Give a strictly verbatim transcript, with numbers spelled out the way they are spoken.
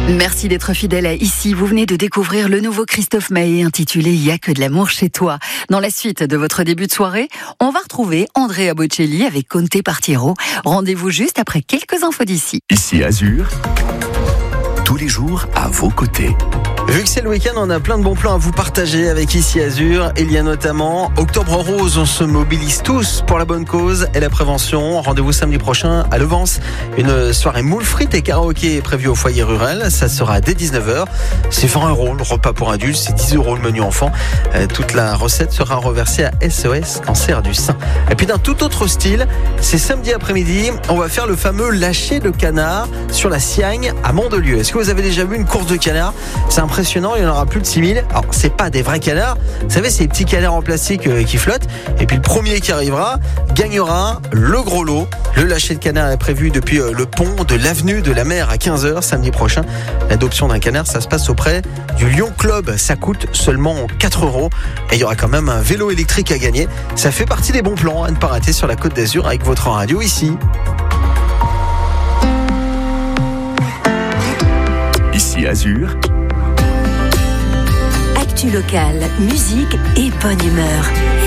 Merci d'être fidèle à Ici. Vous venez de découvrir le nouveau Christophe Maé intitulé « Il y a que de l'amour chez toi ». Dans la suite de votre début de soirée, on va retrouver Andrea Bocelli avec Conte Partiero. Rendez-vous juste après quelques infos d'ici. Ici Azur, tous les jours à vos côtés. Vu que c'est le week-end, on a plein de bons plans à vous partager avec Ici Azur. Il y a notamment Octobre Rose, on se mobilise tous pour la bonne cause et la prévention. Rendez-vous samedi prochain à Levance. Une soirée moules frites et karaoké est prévue au foyer rural. Ça sera dès dix-neuf heures. C'est vingt euros le repas pour adultes, c'est dix euros le menu enfant. Euh, toute la recette sera reversée à S O S Cancer du Sein. Et puis d'un tout autre style, c'est samedi après-midi, on va faire le fameux lâcher de canard sur la Siagne à Mandelieu. Est-ce que vous avez déjà vu une course de canard ? C'est impressionnant, il y en aura plus de six mille. Alors, c'est pas des vrais canards. Vous savez, c'est des petits canards en plastique euh, qui flottent. Et puis, le premier qui arrivera gagnera le gros lot. Le lâcher de canard est prévu depuis euh, le pont de l'avenue de la Mer à quinze heures samedi prochain. L'adoption d'un canard, ça se passe auprès du Lyon Club. Ça coûte seulement quatre euros. Et il y aura quand même un vélo électrique à gagner. Ça fait partie des bons plans à ne pas rater sur la Côte d'Azur avec votre radio ici. Ici Azur. Actu locale, musique et bonne humeur.